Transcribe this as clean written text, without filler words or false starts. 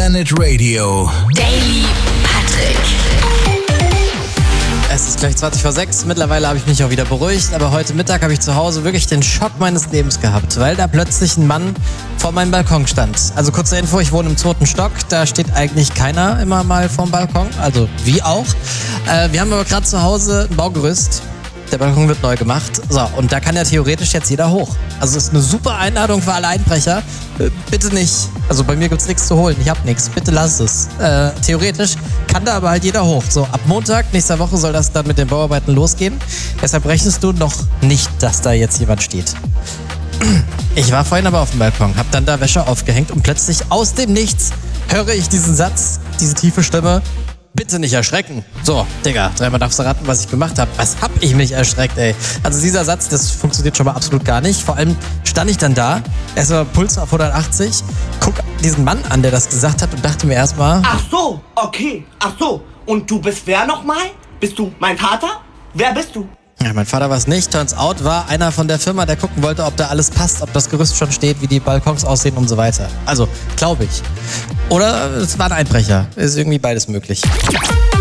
Planet Radio. Daily Patrick. Es ist gleich 6:20. Mittlerweile habe ich mich auch wieder beruhigt, aber heute Mittag habe ich zu Hause wirklich den Schock meines Lebens gehabt, weil da plötzlich ein Mann vor meinem Balkon stand. Also kurze Info, ich wohne im 2. Stock, da steht eigentlich keiner immer mal vorm Balkon, also wie auch. Wir haben aber gerade zu Hause ein Baugerüst. Der Balkon wird neu gemacht. So, und da kann ja theoretisch jetzt jeder hoch. Also es ist eine super Einladung für alle Einbrecher. Bitte nicht. Also bei mir gibt's nichts zu holen. Ich hab nichts. Bitte lass es. Theoretisch kann da aber halt jeder hoch. So, ab Montag nächster Woche soll das dann mit den Bauarbeiten losgehen. Deshalb rechnest du noch nicht, dass da jetzt jemand steht. Ich war vorhin aber auf dem Balkon, hab dann da Wäsche aufgehängt und plötzlich aus dem Nichts höre ich diesen Satz, diese tiefe Stimme: Bitte nicht erschrecken. So, Digga, dreimal darfst du raten, was ich gemacht habe. Was hab ich mich erschreckt, ey? Also dieser Satz, das funktioniert schon mal absolut gar nicht. Vor allem stand ich dann da, erstmal Puls auf 180, guck diesen Mann an, der das gesagt hat und dachte mir erstmal... Ach so, okay, ach so. Und du bist wer nochmal? Bist du mein Vater? Wer bist du? Ja, mein Vater war es nicht. Turns out war einer von der Firma, der gucken wollte, ob da alles passt, ob das Gerüst schon steht, wie die Balkons aussehen und so weiter. Also, glaube ich. Oder es war ein Einbrecher. Ist irgendwie beides möglich.